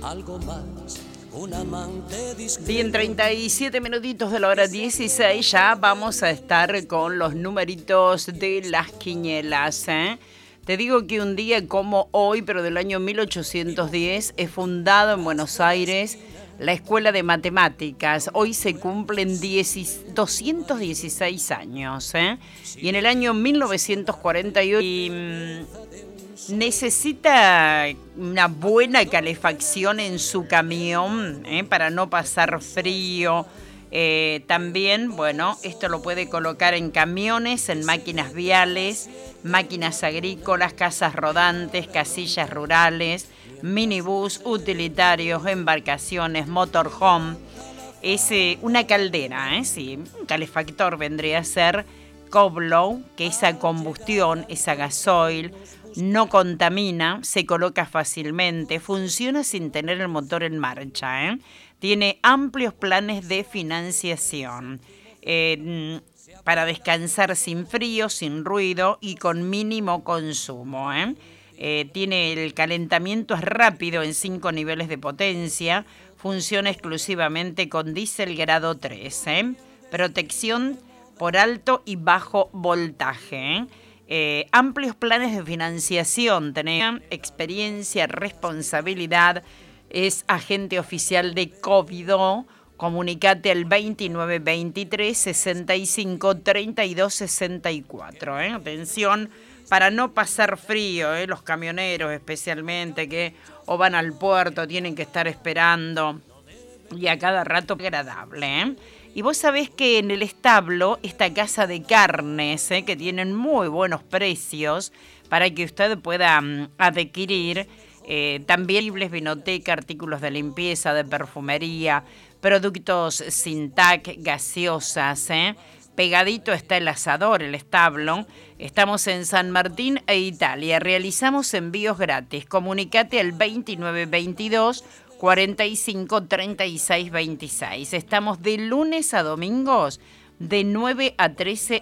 algo más, un amante discreto. Bien, 37 minutitos de la hora 16, ya vamos a estar con los numeritos de las quinielas, ¿eh? Te digo que un día como hoy, pero del año 1810, es fundado en Buenos Aires la Escuela de Matemáticas. Hoy se cumplen 216 años, ¿eh? Y en el año 1948 necesita una buena calefacción en su camión, para no pasar frío. También, bueno, esto lo puede colocar en camiones, en máquinas viales, máquinas agrícolas, casas rodantes, casillas rurales, minibús, utilitarios, embarcaciones, motorhome. Es una caldera, sí, un calefactor vendría a ser Coblow, que esa combustión, esa gasoil, no contamina, se coloca fácilmente, funciona sin tener el motor en marcha, ¿eh? Tiene amplios planes de financiación para descansar sin frío, sin ruido y con mínimo consumo, ¿eh? Tiene el calentamiento es rápido en 5 niveles de potencia, funciona exclusivamente con diésel grado 3, ¿eh? Protección por alto y bajo voltaje, ¿eh? Amplios planes de financiación, tener experiencia, responsabilidad, es agente oficial de Covido. Comunicate al 2923 65 32 64. Atención, para no pasar frío, los camioneros especialmente que o van al puerto, tienen que estar esperando y a cada rato agradable, ¿eh? Y vos sabés que en el establo, esta casa de carnes, que tienen muy buenos precios para que usted pueda adquirir también libles, vinoteca, artículos de limpieza, de perfumería, productos sin TAC, gaseosas, Pegadito está el asador, el establo. Estamos en San Martín e Italia. Realizamos envíos gratis. Comunicate al 2922 45 36 26. Estamos de lunes a domingos de 9 a 13